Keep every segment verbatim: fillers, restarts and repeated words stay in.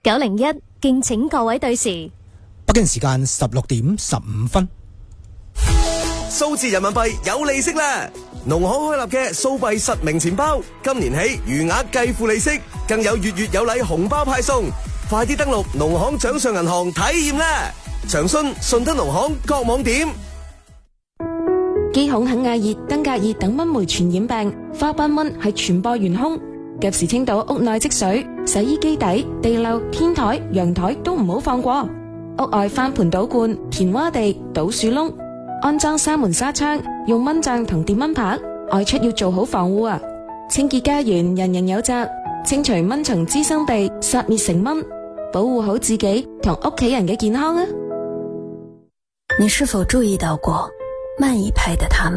九零一，敬請各位對時。 北京時間十六點十五分。 數字人民幣有利息啦！農行開立嘅數幣實名錢包，今年起餘額計付利息，更有月月有禮紅包派送。快啲登錄農行掌上銀行體驗啦！詳詢順德農行各網點。 肌孔肯亞熱、登革熱等蚊媒傳染病，花斑蚊係傳播元兇。及時清倒屋內積水，洗衣機底、地漏、天台、陽台都唔好放過。屋外翻盆倒罐、填窪地、倒樹窿，安裝紗門紗窗，用蚊帳同電蚊拍。外出要做好防護啊！清潔家園，人人有責，清除蚊蟲滋生地，殺滅成蚊，保護好自己同屋企人嘅健康啊！ 你是否注意到過慢一拍的他們？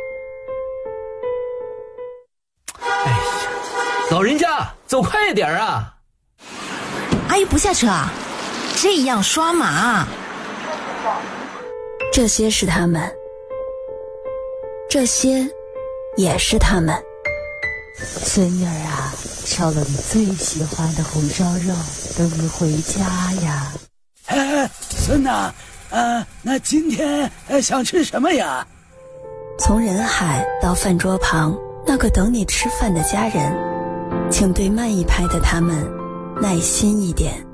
哎呀，老人家走快點啊！ 阿姨不下車啊？這樣刷馬。 這些是他們，這些也是他們。 孫女兒啊，燒了你最喜歡的紅燒肉，等你回家呀。 哎，孫吶，呃，那今天想吃什麼呀？ 從人海到飯桌旁，那個等你吃飯的家人，請對慢一拍的他們耐心一點。